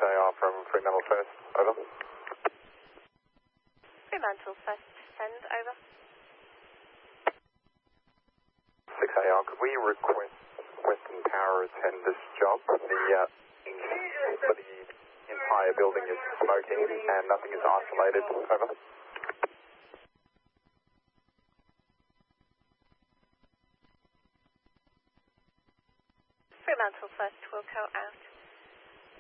6AR from Fremantle First, over. Fremantle First, send, over. 6AR, could we request Western Power attend this job? The entire building is smoking and nothing is isolated, over. Fremantle First, Wilco out.